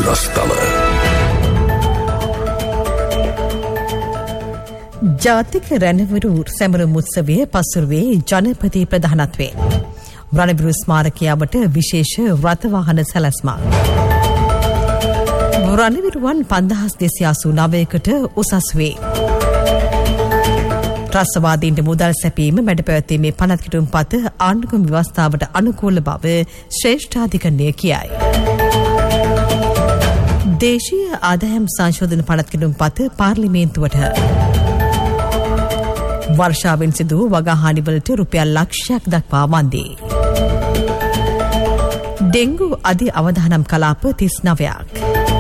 සිරස්තල. ජාතික රැණවිරු සැමරුම් උත්සවය පසුරුවේ ජනපති ප්‍රධානත්වයෙන් රණවිරු ස්මාරකයාවට විශේෂ රථවාහන සැලැස්මක්. රණවිරුවන් 5289කට උසස් වේ. ත්‍රස්තවාදීන්ට මුදල් සැපීම මැඩ පැවැත්වීමේ පනත් කිටුම්පත ආණ්ඩුක්‍රම ව්‍යවස්ථාවට අනුකූල බව ශ්‍රේෂ්ඨාධිකරණය කියයි. දේශීය ආදායම් සංශෝධන පනත් කිටුම්පත පාර්ලිමේන්තුවට වර්ෂාවෙන් සිදු වගහානිවලට රුපියල් ලක්ෂයක් දක්වා වන්දේ. ඩෙංගු අධි අවදානම් කලාප 39ක්.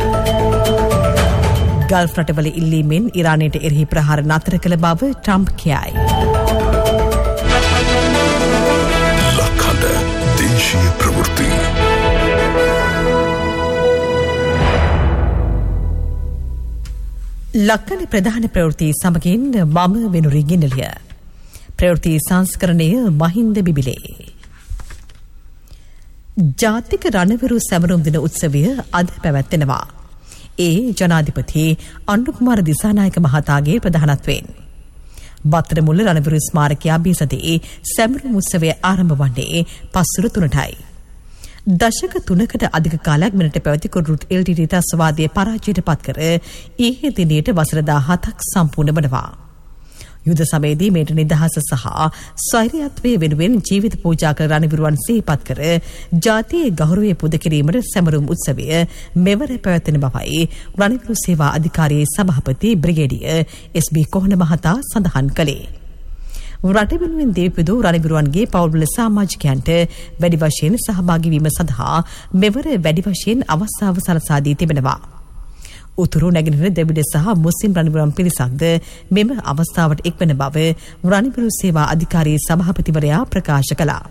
ගල්ෆ් රටවල ඉල්ලීමෙන් ඉරානයට එරෙහි ප්‍රහාර නතර කළ බව ට්‍රම්ප් කියයි. ලක්හඬ දේශීය ප්‍රවෘත්ති. ලක්කන ප්‍රධාන ප්‍රවෘත්ති සමගින් මම වෙනුරි ගිනලිය. ප්‍රවෘත්ති සංස්කරණය මහින්ද බිබිලේ. ජාතික රණවිරු සැමරුම් දින උත්සවය අද පැවැත්වෙනවා. ඒ ජනාධිපති අනුකුමාර දිසානායක මහතාගේ ප්‍රධානත්වයෙන්. බත්තරමුල්ල රණවිරු ස්මාරකයේ අභිසතේ සැමරුම් උත්සවය ආරම්භ වන්නේ පස්වර 3ටයි. දශක 3කට අධික කාලයක් මෙරට පැවති කුරුට් LTT ත්‍රස්තවාදයේ පරාජයට පත්කර ඊයේ දිනේට වසර 17ක් සම්පූර්ණ වනවා. යුද සමයේදී මේට නිදහස සහ ස්වෛරයත්වයේ වෙනුවෙන් ජීවිත පූජා කළ රණවිරුවන් සිහිපත් කර ජාතියේ ගෞරවය පුද කිරීමට සැමරුම් උත්සවය මෙවර පැවැත්වෙන බවයි රණවිරු සේවා අධිකාරියේ සභාපති බ්‍රිගේඩියර් SB කොහොන මහතා සඳහන් කළේ. රට වෙනුවෙන් දේපිදු රණවිරුවන්ගේ පවුල්වල සමාජිකයන්ට වැඩි වශයෙන් සහභාගී වීම සඳහා මෙවර වැඩි වශයෙන් අවස්ථාව සලසා දී තිබෙනවා. උතුරු නැගෙනහිර දෙවිඩ සහ මුස්ලිම් රණවිරුවන් පිරිසක්ද මෙම අවස්ථාවට එක්වන බව රණවිරු සේවා අධිකාරියේ සභාපතිවරයා ප්‍රකාශ කළා.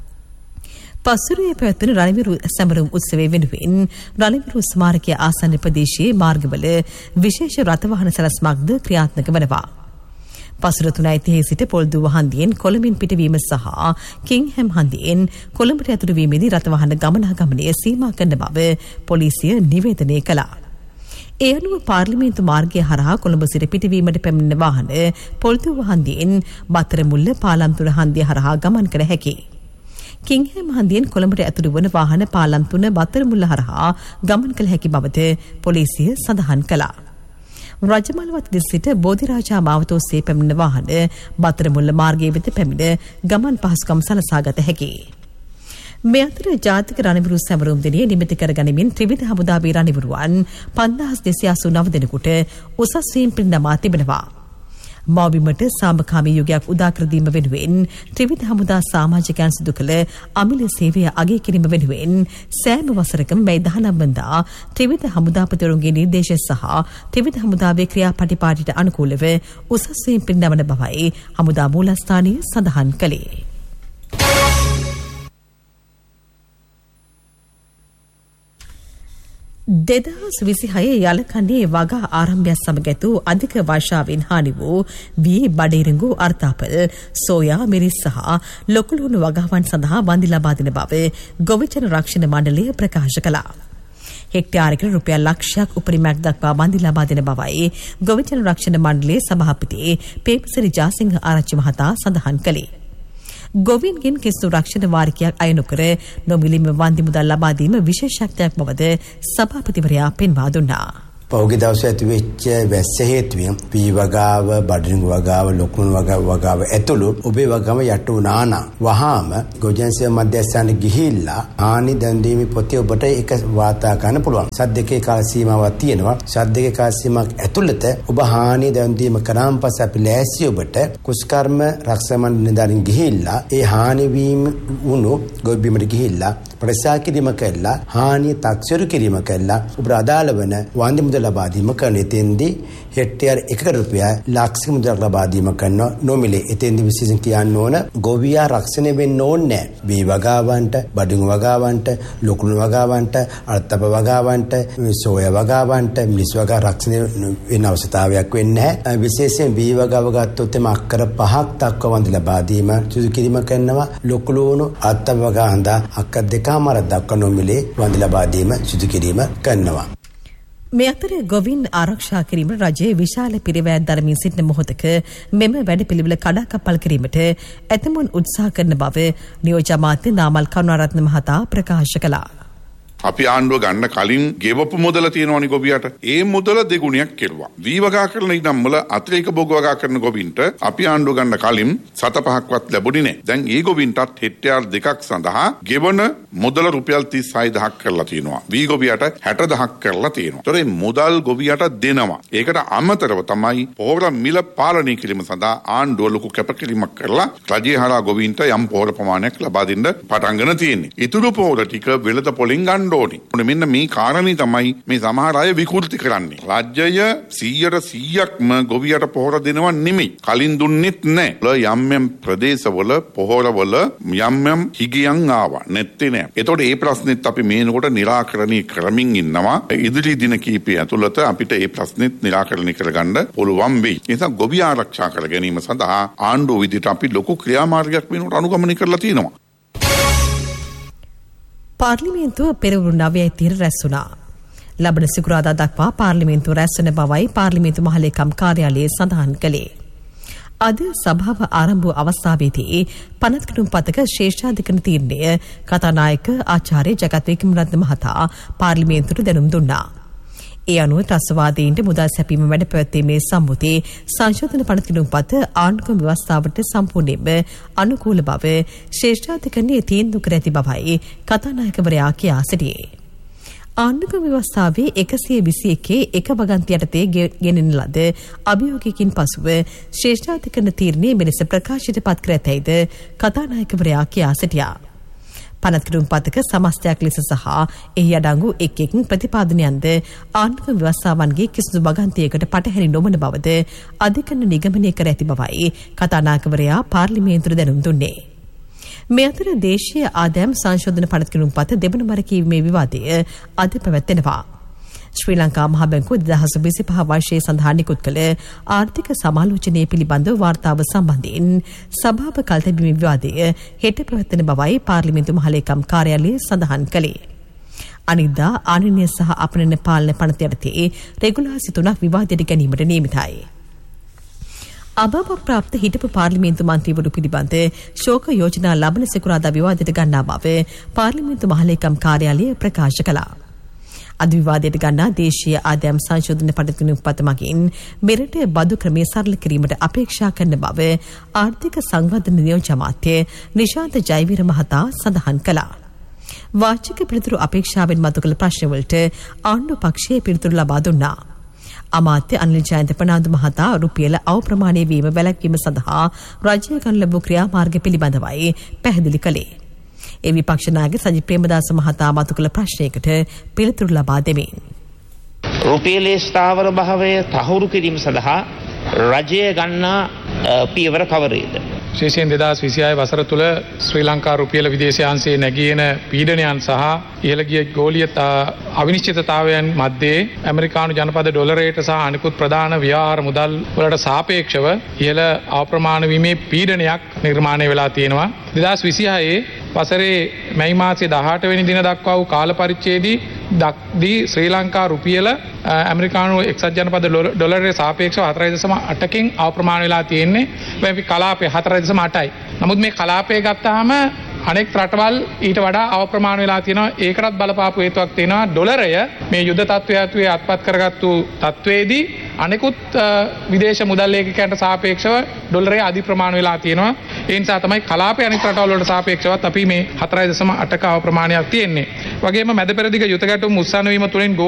පසුරුවේ පැවැත්වෙන රණවිරු සැමරුම් උත්සවය වෙනුවෙන් රණවිරු ස්මාරකයේ ආසන්න ප්‍රදේශයේ මාර්ගවල විශේෂ රථවාහන සැලැස්මක්ද ක්‍රියාත්මක වනවා. පසුර 3:30 සිට පොල්දුව හන්දියෙන් කොළඹින් පිටවීම සහ කිංහැම් හන්දියෙන් කොළඹට ඇතුළු වීමේදී රථවාහන ගමනාගමනය සීමා කරන බව පොලිසිය නිවේදනය කළා. ඒ අනුව පාර්ලිමේන්තු මාර්ගය හරහා කොළඹ සිට පිටවීමට පැමිණෙන වාහන පොල්දුව හන්දියෙන් බත්තරමුල්ල පාලම්තුර හන්දිය හරහා ගමන් කළ හැකියි. කිංහැම් හන්දියෙන් කොළඹට ඇතුළු වන වාහන පාලම්තුර බත්තරමුල්ල හරහා ගමන් කළ හැකි බවද පොලිසිය සඳහන් කළා. රජමලවත් දිස් සිට බෝධිරාජා මාවත ඔස්සේ පැමිණෙන වාහන බත්තරමුල්ල මාර්ගයේ වෙත පැමිණ ගමන් පහසුකම් සලසාගත හැකියි. මේ අතර ජාතික රණවිරු සැමරුම් දිනය නිමිති කරගනිමින් ත්‍රිවිධ හමුදාවේ රණවිරුවන් 5289 දෙනෙකුට උසස් වීම් පිරිනමා තිබෙනවා. මවබිමට සාමකාමී යුගයක් උදා කර දීම වෙනුවෙන් ත්‍රිවිධ හමුදා සමාජිකයන් සිදු කළ අමිල සේවය අගය කිරීම වෙනුවෙන් සෑම වසරකම මේ 19 වෙනිදා ත්‍රිවිධ හමුදාපතිවරුන්ගේ නිර්දේශ සහ ත්‍රිවිධ හමුදාවේ ක්‍රියාපටිපාටියට අනුකූලව උසස් වීම් පිරිනමන බවයි හමුදා මූලස්ථානය සඳහන් කළේ. දෙදහස් 26 යලකන්නේ වගා ආරම්භයක් සමග ඇතු අධික වර්ෂාවෙන් හානි වූ වී බඩිරිඟු අර්ථාපල් සෝයා මිරිස් සහ ලොකුලුණු වගාවන් සඳහා වන්දි ලබා දෙන බව ගොවිජන රක්ෂණ මණ්ඩලය ප්‍රකාශ කළා. හෙක්ටයාරයකට රුපියල් ලක්ෂයක් උපරිමයක් දක්වා වන්දි ලබා දෙන බවයි ගොවිජන රක්ෂණ මණ්ඩලයේ සභාපති පේපසිරි ජාසිංහ ආරච්චි මහතා සඳහන් කළේ. ගොවීන්ගෙන් කිසිදු රක්ෂණ වාරිකයක් අය නොකර නොමිලීම වන්දි මුදල් ලබා දීම විශේෂත්වයක් බවද සභාපතිවරයා පෙන්වා දුන්නා. පෞගේ දවසේ ඇතිවෙච්ච වැස්ස හේතුවෙන් පී වගාව, බඩරිඟු වගාව, ලොකුණු වගාව ඇතුළු ඔබේ වගාව යට වුණා වහාම ගොජන්සිය මධ්‍යස්ථානයේ ගිහිල්ලා හානි දන් දීමේ පොතේ ඔබට ඒක වාර්තා කරන්න පුළුවන්. සද්දකේ කාල සීමාවක් තියෙනවා. සද්දකේ කාල සීමාවක් ඇතුළත ඔබ හානි දන් දීම කරාන් පස්සේ අපි ලෑස්ති ඔබට කුස්කර්ම රක්ෂා මණ්ඩල නිලධාරීන් ගිහිල්ලා ඒ හානි වීම වුණු ගොවිබිමට ගිහිල්ලා ප්‍රසා කිරීම කළා, හානිය තක්සේරු කිරීම කළා, ඔබ අදාළ වෙන වන්දි මුදල් ලබා දීම කරන එතෙන්දී හෙක්ටයාර 1කට රුපියල් ලක්ෂ මුදල් ලබා දීම කරන නොමිලේ එතෙන්දී විශේෂයෙන් කියන්න ඕන ගොවියා රක්ෂණය වෙන්න ඕනේ නැහැ. වී වගාවන්ට, බඩිඟු වගාවන්ට, ලොකුණු වගාවන්ට, අර්ථප වගාවන්ට, සෝයා වගාවන්ට, මිරිස් වගා රක්ෂණය වෙන අවස්ථාවක් වෙන්නේ නැහැ. විශේෂයෙන් වී වගාව ගත්තොත් එම අක්කර 5ක් දක්වා වන්දි ලබා දීම සුදු කිරීම කරනවා. ලොකුණු අර්ථප වගා හඳ අක්කර 2 මාර දක්වා නොමිලේ වන්දි ලබා දීම සිදු කිරීම කරනවා. මේ අතර ගොවින් ආරක්ෂා කිරීම රජයේ විශාල පිරිවැයක් දරමින් සිටින මොහොතක මෙම වැඩපිළිවෙල කඩාකප්පල් කිරීමට ඇතමුන් උත්සාහ කරන බව නියෝජ්‍ය අමාත්‍ය නාමල් කරුණාරත්න මහතා ප්‍රකාශ කළා. අපි ආණ්ඩුව ගන්න කලින් ගෙවපු මුදල තියෙනවනේ ගොවියට. ඒ මුදල දෙගුණයක් කෙරුවා. වී වගා කරන ඉඩම් වල අතිරේක භෝග වගා කරන ගොවින්ට අපි ආණ්ඩුව ගන්න කලින් 7-5ක්වත් ලැබුණේ නැහැ. දැන් ඒ ගොවින්ටත් හෙක්ටයාර් 2ක් සඳහා ගෙවන මුදල රුපියල් 36000ක් කරලා තියෙනවා. වී ගොවියට 60000ක් කරලා තියෙනවා. ඒතොර මේ මුදල් ගොවියට දෙනවා. ඒකට අමතරව තමයි පොහොර මිල පාලනය කිරීම සඳහා ආණ්ඩුව ලොකු කැපකිරීමක් කරලා රජයේ හරහා ගොවින්ට යම් පොහොර ප්‍රමාණයක් ලබා දෙන්න පටන් ගන්න තියෙන්නේ. ඊටු පොහොර ටික වෙළඳ පොලින් ගන්න මෙන්න මේ කාරණේ තමයි මේ සමහර අය විකෘති කරන්නේ. රාජ්‍යය 100%ක්ම ගොවියට පොහොර දෙනව නෙමෙයි. කලින් දුන්නෙත් නැහැ. යම් යම් ප්‍රදේශවල පොහොරවල යම් යම් හිගියන් ආවා. නැත්තේ නෑ. ඒතකොට මේ ප්‍රශ්නෙත් අපි මේනකොට निराකරණය කරමින් ඉන්නවා. ඉදිරි දින කිහිපය ඇතුළත අපිට මේ ප්‍රශ්නෙත් निराකරණය කරගන්න පුළුවන් වෙයි. ඒ නිසා ගොවි ආරක්ෂා කර ගැනීම සඳහා ආණ්ඩුව විදිහට අපි ලොකු ක්‍රියාමාර්ගයක් වෙනකොට අනුගමනය කරලා තියෙනවා. පාර්ලිමේන්තුව පෙරවරු 9:30 රැස් වුණා. ලබන සිකුරාදා දක්වා පාර්ලිමේන්තුව රැස් වන බවයි පාර්ලිමේන්තු මහලේකම් කාර්යාලයේ සඳහන් කළේ. අද සභාව ආරම්භ අවස්ථාවේදී පනත්කඩුම් පතක ශ්‍රේෂ්ඨාධිකරණ තීරණය කතානායක ආචාර්ය ජගත් වික්‍රමරත්න මහතා පාර්ලිමේන්තුවට දැනුම් දුන්නා. ඒ අනුව ත්‍රස්තවාදීන්ට මුදල් සැපීම වැඩ පැවැත්වීමේ සම්මුතිය සංශෝධන පනත්කඩුම් පත ආණ්ඩුක්‍රම ව්‍යවස්ථාවට සම්පූර්ණයෙන්ම අනුකූල බව ශ්‍රේෂ්ඨාධිකරණයේ තීන්දුව කර ඇති බවයි කතානායකවරයා කියා සිටියේ. ආණ්ඩුක්‍රම ව්‍යවස්ථාවේ 121 එක වගන්ති යටතේ ගෙනෙන ලද අභියෝගයකින් පසුව ශ්‍රේෂ්ඨාධිකරණ තීරණය මෙලෙස ප්‍රකාශයට පත් කර ඇතැයිද කතානායකවරයා කියා සිටියා. පනත්කඩුම් පතක සමස්තයක් ලෙස සහ එහි අඩංගු එක් ප්‍රතිපාදනයන්ද ආණ්ඩුක්‍රම ව්‍යවස්ථාවන්ගේ කිසිදු වගන්තියකට පටහැනි නොවන බවද අධිකරණ නිගමනය කර ඇති බවයි කතානායකවරයා පාර්ලිමේන්තුවට දැනුම් දුන්නේ. මේ අතර දේශීය ආදායම් සංශෝධන පනත්කඩුම් පත දෙවන වර කියවීමේ විවාදය අද පැවැත්වෙනවා. ශ්‍රී ලංකා මහ බැංකුව 2025 වර්ෂයේ සඳහා නිකුත් කළ ආර්ථික සමාලෝචනය පිළිබඳව වාර්තාව සම්බන්ධයෙන් සභාව කල්තැබීමේ විවාදය හෙට පැවැත්වෙන බවයි පාර්ලිමේන්තු මහලේකම් කාර්යාලය සඳහන් කළේ. අනිද්දා ආනයනය සහ අපනයන පාලන පනත යටතේ රෙගුලාසි 3ක් විවාදයට ගැනීමට නියමිතයි. අභාව ප්‍රාප්ත හිටපු පාර්ලිමේන්තු මන්ත්‍රීවරු පිළිබඳ ශෝක යෝජනා ලබන සිකුරාදා විවාදයට ගන්නා බව පාර්ලිමේන්තු මහලේකම් කාර්යාලය ප්‍රකාශ කළා. අද විවාදයට ගන්නා දේශීය ආදායම් සංශෝධන පනත්කඩුම් පත මගින් මෙරට බදු ක්‍රමය සරල කිරීමට අපේක්ෂා කරන බව ආර්ථික සංවර්ධන නියෝජ්‍ය අමාත්‍ය නිශාන්ත ජයවීර මහතා සඳහන් කළා. වාචික පිළිතුරු අපේක්ෂාවෙන් මතු කළ ප්‍රශ්නවලට ආණ්ඩු පක්ෂයේ පිළිතුරු ලබා දුන්නා. අමාත්‍ය අනිල් ජයන්ත ප්‍රනාන්දු මහතා රුපියල අවප්‍රමාණය වීම වැළැක්වීම සඳහා රජය ගන්න ලැබූ ක්‍රියාමාර්ග පිළිබඳවයි පැහැදිලි කළේ. ඒ විපක්ෂ නායක සජිත් ප්‍රේමදාස මහතා මතු කළ ප්‍රශ්නයකට පිළිතුරු ලබා දෙමින් රුපියලේ ස්ථාවර භාවය තහවුරු කිරීම සඳහා රජය ගන්නා පියවර කවරේද? විශේෂයෙන් 2026 වසර තුල ශ්‍රී ලංකා රුපියල විදේශයාංශයේ නැගී එන පීඩනයන් සහ ඉහළ ගිය ගෝලීය අවිනිශ්චිතතාවයන් මැද්දේ ඇමරිකානු ජනපද ඩොලරයට සහ අනිකුත් ප්‍රධාන ව්‍යවහාර මුදල් වලට සාපේක්ෂව ඉහළ අප්‍රමාණ වීමේ පීඩනයක් නිර්මාණය වෙලා තියෙනවා. 2026 වසරේ මැයි මාසයේ 18 වෙනි දින දක්වා වූ කාල පරිච්ඡේදයේදී ශ්‍රී ලංකා රුපියල ඇමරිකානු එක්සත් ජනපද ඩොලරයට සාපේක්ෂව 4.8කින් අප්‍රමාණ වෙලා තියෙන්නේ. මේ කලාපය 4.8යි. නමුත් මේ කලාපය ගත්තාම අනෙක් රටවල් ඊට වඩා අවප්‍රමාණ වෙලා තියෙනවා. ඒකටත් බලපාපු හේතුවක් තියෙනවා. ඩොලරය මේ යුද්ධ තත්ත්වය ඇතුලේ අත්පත් කරගත්තු තත්ත්වයේදී අනෙකුත් විදේශ මුදල් ලේඛකයන්ට සාපේක්ෂව ඩොලරය අධි ප්‍රමාණ වෙලා තියෙනවා. ඒ නිසා තමයි කලාපයේ අනෙක් රටවල් වලට සාපේක්ෂවත් අපි මේ 4.8ක අවප්‍රමාණයක් තියෙන්නේ. වගේම මැද පෙරදිග යුද ගැටුම් උස්සන වීම තුළින්